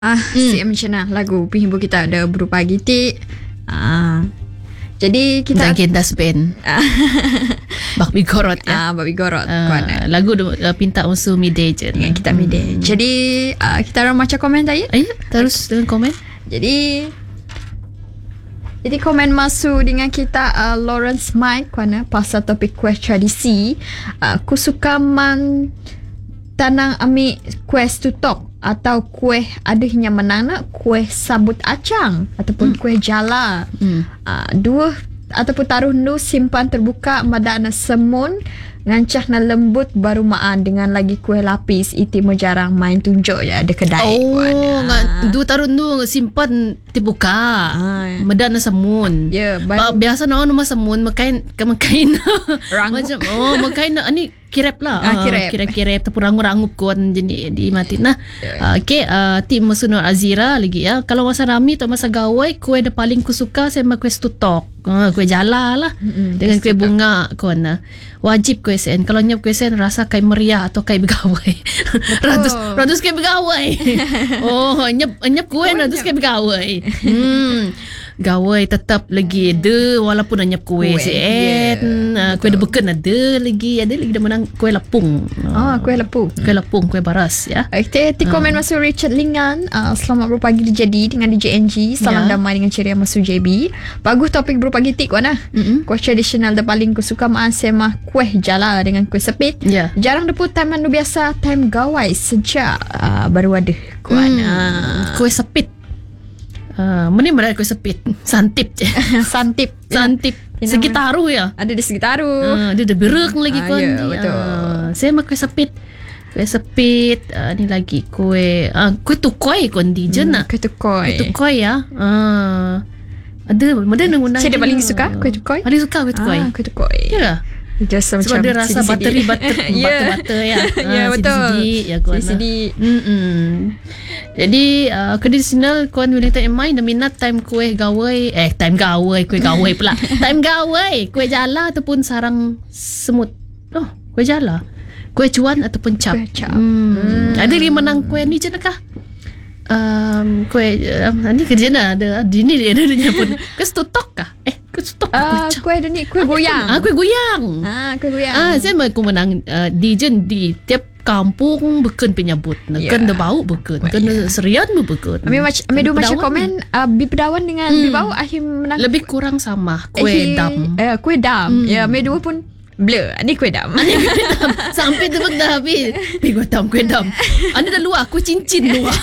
Si macam mana lagu Pihimbu kita ada berupa gitik. Jadi kita agenda Spain. Babi Gorot ya. Babi Gorot. Lagu pinta unsur midday je. Kita midday. Jadi kita orang macam komen tadi. Terus dengan komen. Jadi komen masuk dengan kita Lawrence Mike kerana pasal topik kuih tradisi. Aku suka tanang ambil kuih tutok atau kuih ada yang menang kuih sabut acang ataupun kuih jala. Dua ataupun taruh nu simpan terbuka madana semun ngancah na lembut baru maan dengan lagi kuih lapis itu jarang main tunjuk ya ada kedai. Du taruh nu simpan terbuka madana semun. Biasa na nama semun makain macam makain ani kirep lah. Kirep ataupun rangup kuan jenis di mati. Nah, tim Masunur Azira lagi ya. Kalau masa rami atau masa gawai, kue yang paling ku suka saya kue stutok. Kue jala lah. Dengan kue bunga kuan nah. Wajib kue sen. Kalau nyap kue sen rasa kayak meriah atau kayak begawai. Ratus kayak begawai. Nyap kue ratus kayak begawai. Gawai tetap lagi ada walaupun hanya kuih sen. Kuih debeken ada lagi dah menang kuih lepung. Kuih lepung, kuih baras ya. Ti komen masuk Richard Lingan. Selamat berpagi jadi dengan DJ NG. Salam damai dengan ceria masuk JB. Bagus topik berpagi tik wana. Kuih tradisional dah paling ku suka maan sema kuih jala dengan kuih sepit. Jarang dapet time anu biasa time gawai sejak baru ada kuih sepit. Mana mana kuih sepit santip je. Santip segi taruh ya. Ada di segi taruh. Dia ada berek lagi kan. Betul. Saya makan kuih sepit. Ni lagi kuih tukoi kon di je nak. Kuih tukoi ya. Ada nang saya paling suka kuih tukoi. Paling suka kuih tukoi. Kuih tukoi. Ya. Sebab dia rasa butter ya. Betul. CD. Jadi tradisional kuan Wellington and Mine minat time kuih gawai kuih gawai pula. Time gawai kuih jala ataupun sarang semut. Kuih jala. Kuih cuan ataupun cap. Ada yang menang kuih ni je nakah? Kuih ni kerja nak ada dini dia ada pun. Kuih stutok kah? Kuih ni kuih goyang. Kuih goyang. Saya aku menang di tiap kampung beken penyambut. Kan dah bau beken. Kan serian beken. Ambil dua macam komen bipedawan dengan bibau akhir menang. Lebih kurang sama kuih dam. Kuih dam. Ya, ambil dua pun blur. Ni kuih dam. Sampai tebak dah habis. Kuih dam. Ada dah luar kuih cincin luar.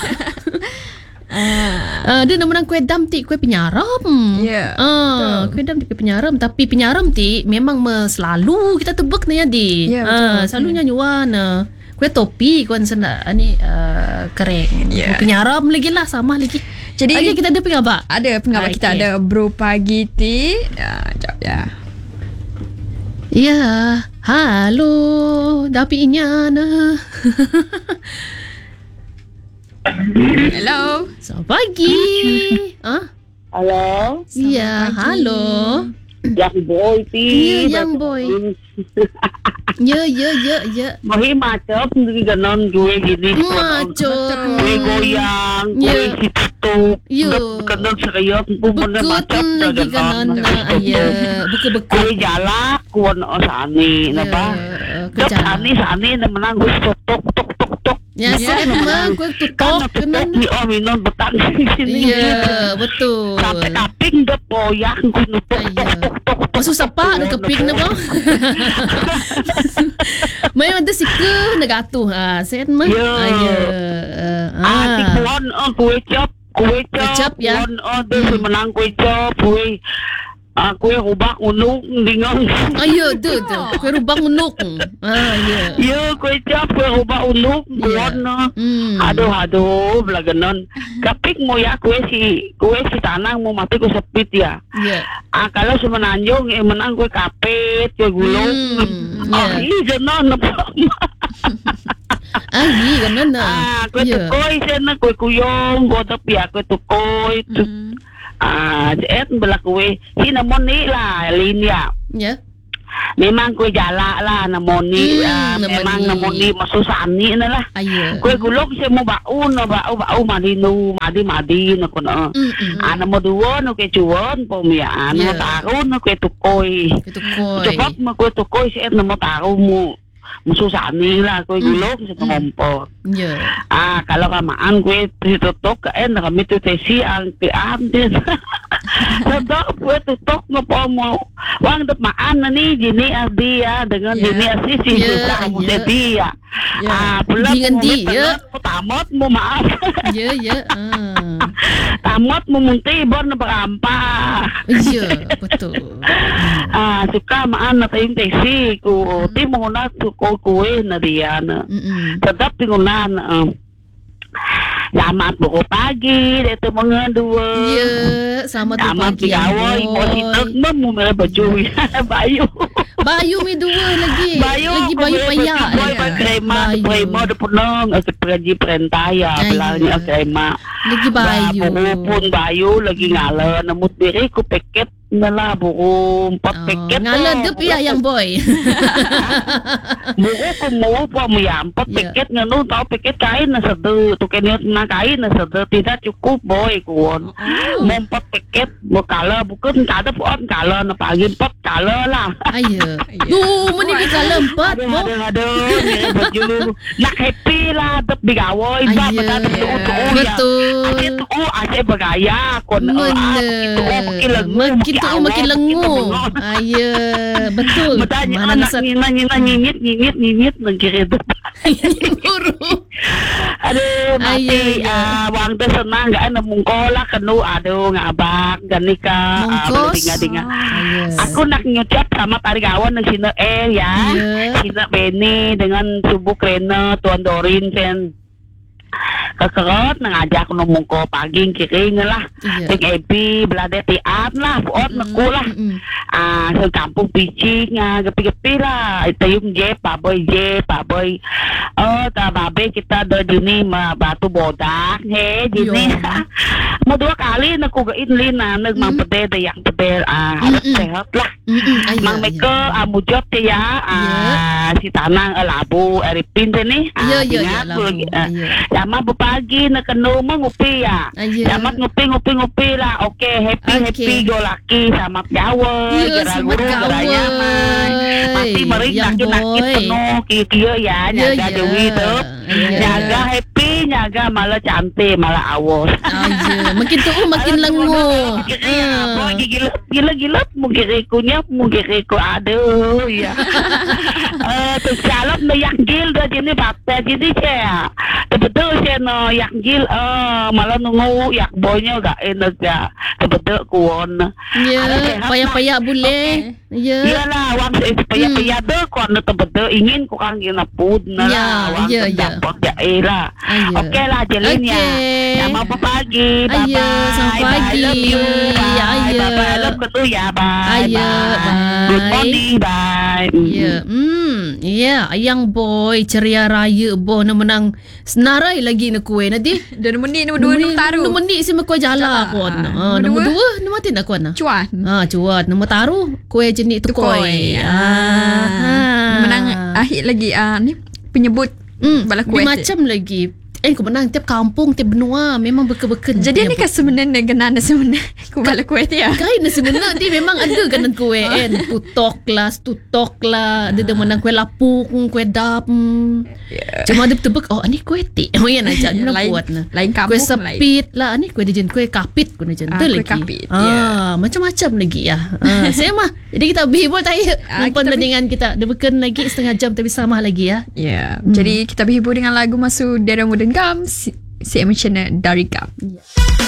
Dia nak menang kuih dam ti kuih penyaram. Kuih dam ti kuih penyaram. Tapi penyaram ti memang selalu kita tebak ni di. Selalunya nyuan kuih topi kuih sana ni kering. Penyaram lagi lah sama lagi. Jadi kita ada pengabak. Ada pengabak kita ada bro pagi ti. Jap ya. Ya, halo. Tapi inyana. Hello. Selamat pagi. Halo. Ya, halo. Yang boy ti. Yang boy. Ya. Mahi macam ni ganon gue gini. Macam. Gue goyang. Gue situ. Ganon serius. Bumana macam ganon. Beku. Gue jala. Kuan osani. Napa? Sani na menang gue tok. Ya, saya memang kuih tutok. Ni minum betang sini. Ya, betul. Sampai kaping dah goyang gue nutuk. Masuk sapa nak keping na bang. May ada sika nagatuh. Saya mah. Tikuan kuih cap ya. Dia menang kuih cap kuih rubak unuk dengan. Tu kuih rubak unuk. Kuih cap kuih rubak unuk buan. Aduh belaganon. Kapik mo ya kuih si tanang mo mati kuih sepit ya. Kalau semenanjung menang kuih kapit kuih gulung. Ganon. Ganon na. Kuih tukoy sana kuih kuyong tapi kuih tukoy. At bela kuih sinamon ni lah linya. memang kue jalak lah namoni memang namoni masuk sani na lah kue gulok saya mau bau madi na kono namo dua no kue cuan pemia namo taruh no kue tukoi cepat mau kue tukoi saya namo taruh mu susani lah kue gulok saya ngompor kalau kamaan kue tutok kami tu tesi ang pian din tutok kue tutok ngopo mo wang dep maan na ni jini dia dengan jini asisi susah mo dia pulang mo tamot mo maaf tamot mo munti bor na berampah betul suka maan na tayong tesi ku ti mo na kue na dia na tetap tingunan selamat buku pagi itu mengandua selamat pagi awal emosi tegmem mu mere baju bayu mi dua lagi payak boy krema premo de punong pergi perintah ya belanya krema lagi bayu pun bayu lagi ngala namut diri ku paket nala buku 4 paket ngala dep ya yang boy buku ku mau po mo ya 4 paket nganu tau paket kain na sadu tu kene na kain na sadu tidak cukup boy kuon mau 4 paket mo kala bukan kada puan kala na pagi 4 kala lah meni di kala 4 mo aduh baju nak happy lah dep bigawoy ba betul aje bergaya kon makin lengu. Betul. Mana nak nyingit negeri tu. Aduh, mati wang tu senang gak ana mungkola kenu aduh ngabak ganika dinga. Aku nak ngucap sama Tarigawan dan Sina ya. Sina Beni dengan Subuh Krena Tuan Dorin sen kekerot ngajak ngomong ko pagi kiring lah ting epi belade tiat lah buat neku lah ke kampung picing gepi-gepi lah tayung je pak boy ta babe kita ada jini batu bodak jini mau 2 kali naku gain lina nag mang pede yang pede harus sehat lah mang meke mujot ya si tanang labu eripin ni Jamat pagi nak kena mengupi ya. Jamat ngupi lah. Okey, happy go laki sama Jawa. Gera-guru geranya mai. Mati meri nak penuh kia ya jaga dewi tu. Jaga happy, jaga malah cantik, malah awas. Makin tu makin lengu. Gila mungkin reko aduh ya. Tersalap na yang gil dah jenis bapa jadi saya. Betul saya no yang gil malah nunggu yak boynya gak enak ya. Betul kuon. Payah-payah boleh. Iyalah wang payah-payah tu kuon betul ingin kurang gina pun lah. Wang dapat ya lah. Okey lah jelin ya. Sama pagi. Selamat pagi. Bye. Love ketu ya. Bye. Good morning. Bye. Ayang boy ceria raya boh na menang senarai lagi na kuih nanti. Dan nombor 2 taruh. Nombor ni si kuih jala kon. Nombor 2 nombor tin aku na. Cuan. Cuan. Nombor taruh kuih jenis tu kuih. Menang akhir lagi ni penyebut bala kuih. Macam lagi. Kau menang tiap kampung, tiap benua memang beken-beken. Jadi ni kan sebenarnya genana sebenarnya kubala kuih dia. Kain sebenarnya dia memang ada ganan kuih kan. Tutok lah. Dia menang kuih lapung, kuih dap. Cuma ada tebak ni kuih tik. Yang nak ajak dia buat na. Lain kampung kuih sepit lah. Ni kuih dia kuih kapit guna jen. Kuih kapit. Macam-macam lagi ya. Saya mah. Jadi kita berhibur tayo. Nampak dengan kita. Dia beken lagi setengah jam tapi sama lagi ya. Jadi kita berhibur dengan lagu masuk Dera Modern Gam, si Emichana dari Gam.